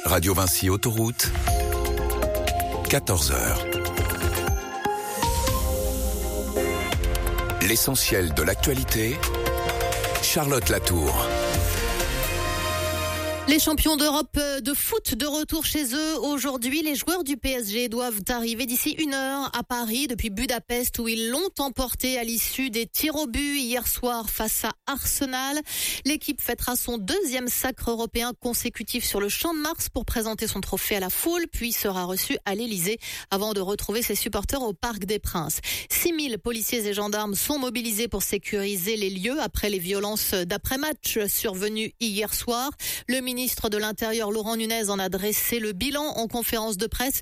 Radio Vinci Autoroute, 14h. L'essentiel de l'actualité, Charlotte Latour. Les champions d'Europe de foot de retour chez eux. Aujourd'hui, les joueurs du PSG doivent arriver d'ici 1 heure à Paris depuis Budapest où ils l'ont emporté à l'issue des tirs au but hier soir face à Arsenal. L'équipe fêtera son 2e sacre européen consécutif sur le Champ de Mars pour présenter son trophée à la foule, puis sera reçu à l'Elysée avant de retrouver ses supporters au Parc des Princes. 6000 policiers et gendarmes sont mobilisés pour sécuriser les lieux après les violences d'après-match survenues hier soir. Le ministre de l'Intérieur, Laurent Nunez, en a dressé le bilan en conférence de presse.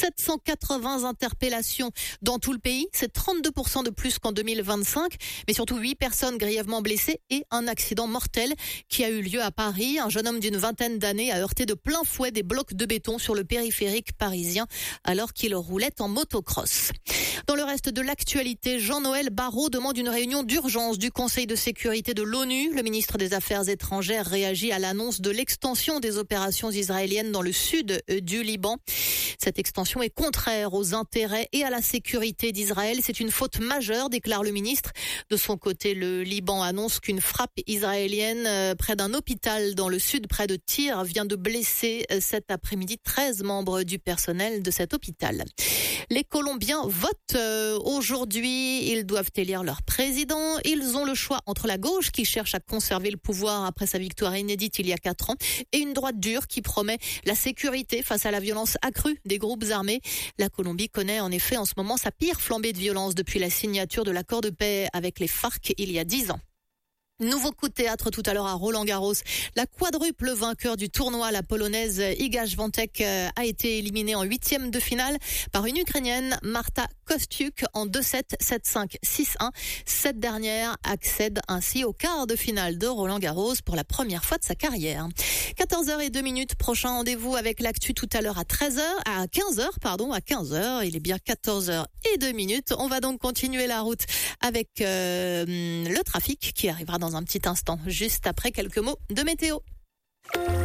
780 interpellations dans tout le pays. C'est 32% de plus qu'en 2025. Mais surtout 8 personnes grièvement blessées et un accident mortel qui a eu lieu à Paris. Un jeune homme d'une vingtaine d'années a heurté de plein fouet des blocs de béton sur le périphérique parisien alors qu'il roulait en motocross. Dans le reste de l'actualité, Jean-Noël Barrot demande une réunion d'urgence du Conseil de sécurité de l'ONU. Le ministre des Affaires étrangères réagit à l'annonce de l'extension des opérations israéliennes dans le sud du Liban. Cette extension est contraire aux intérêts et à la sécurité d'Israël. C'est une faute majeure, déclare le ministre. De son côté, le Liban annonce qu'une frappe israélienne près d'un hôpital dans le sud, près de Tyr, vient de blesser cet après-midi 13 membres du personnel de cet hôpital. Les Colombiens votent aujourd'hui. Ils doivent élire leur président. Ils ont le choix entre la gauche qui cherche à conserver le pouvoir après sa victoire inédite il y a 4 ans et une droite dure qui promet la sécurité face à la violence accrue des groupes armés. La Colombie connaît en effet en ce moment sa pire flambée de violence depuis la signature de l'accord de paix avec les FARC il y a 10 ans. Nouveau coup de théâtre tout à l'heure à Roland-Garros. La quadruple vainqueur du tournoi, la polonaise Iga Świątek, a été éliminée en 8e de finale par une Ukrainienne, Marta Kostyuk, en 2-7, 7-5, 6-1. Cette dernière accède ainsi au quart de finale de Roland-Garros pour la première fois de sa carrière. 14h02, prochain rendez-vous avec l'actu tout à l'heure à 15h. Il est bien 14h02. On va donc continuer la route avec le trafic qui arrivera dans un petit instant, juste après quelques mots de météo.